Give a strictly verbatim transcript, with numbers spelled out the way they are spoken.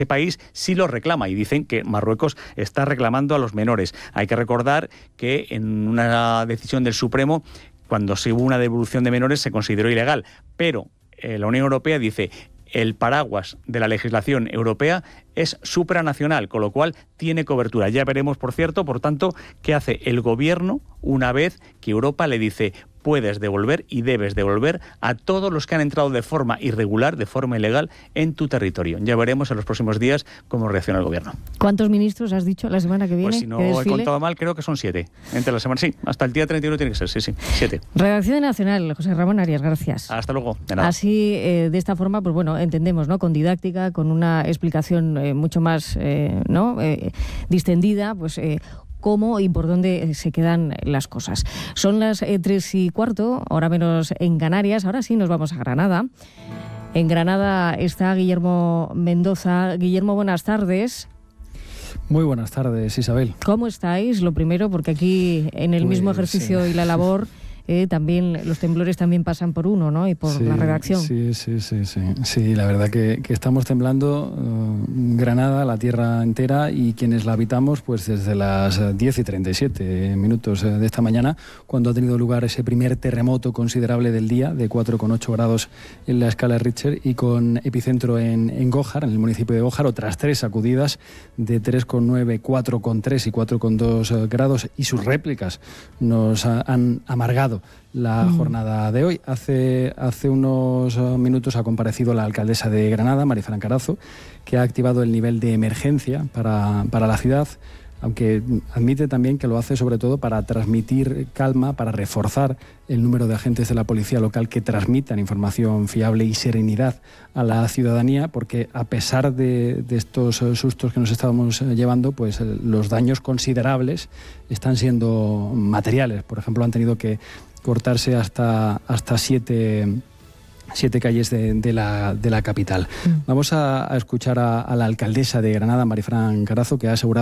país sí lo reclama y dicen que Marruecos está reclamando a los menores. Hay que recordar que en una decisión del Supremo, cuando se hubo una devolución de menores, se consideró ilegal, pero eh, la Unión Europea dice el paraguas de la legislación europea es supranacional, con lo cual tiene cobertura. Ya veremos, por cierto, por tanto, qué hace el gobierno una vez que Europa le dice puedes devolver y debes devolver a todos los que han entrado de forma irregular, de forma ilegal, en tu territorio. Ya veremos en los próximos días cómo reacciona el gobierno. ¿Cuántos ministros has dicho la semana que viene? Pues si no he contado mal, creo que son siete. Entre la semana, sí, hasta el día treinta y uno tiene que ser, sí, sí, siete. Redacción Nacional, José Ramón Arias, gracias. Hasta luego. De nada. Así, eh, de esta forma, pues bueno, entendemos, ¿no? Con didáctica, con una explicación eh, mucho más, eh, ¿no? Eh, distendida, pues eh, cómo y por dónde se quedan las cosas. Son las eh, tres y cuarto, ahora menos en Canarias. Ahora sí nos vamos a Granada. En Granada está Guillermo Mendoza. Guillermo, buenas tardes. Muy buenas tardes, Isabel. ¿Cómo estáis? Lo primero, porque aquí en el pues, mismo ejercicio sí. y la labor... Eh, también los temblores también pasan por uno, ¿no? Y por sí, la redacción. Sí, sí, sí, sí. Sí, la verdad que, que estamos temblando uh, Granada, la tierra entera, y quienes la habitamos, pues desde las diez y treinta y siete minutos de esta mañana, cuando ha tenido lugar ese primer terremoto considerable del día, de cuatro coma ocho grados en la escala Richter, y con epicentro en, en Gójar, en el municipio de Gójar, otras tres sacudidas de tres coma nueve, cuatro coma tres y cuatro coma dos grados, y sus réplicas nos ha, han amargado la mm. jornada de hoy. Hace, hace unos minutos ha comparecido la alcaldesa de Granada, Marifran Carazo, que ha activado el nivel de emergencia para, para la ciudad, aunque admite también que lo hace sobre todo para transmitir calma, para reforzar el número de agentes de la policía local que transmitan información fiable y serenidad a la ciudadanía, porque a pesar de, de estos sustos que nos estábamos llevando, pues los daños considerables están siendo materiales. Por ejemplo, han tenido que cortarse hasta, hasta siete... siete calles de, de, la, de la capital. Mm. Vamos a, a escuchar a, a la alcaldesa de Granada, Marifran Carazo, que ha asegurado